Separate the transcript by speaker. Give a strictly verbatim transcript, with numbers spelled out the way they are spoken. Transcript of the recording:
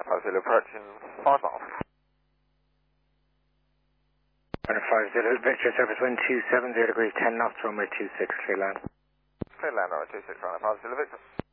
Speaker 1: five zero approaching five miles.
Speaker 2: Runway five zero, Victor, surface wind two seven zero degrees, ten knots, runway two six, clear land.
Speaker 1: Clear land, runway two six, runway five zero, Victor.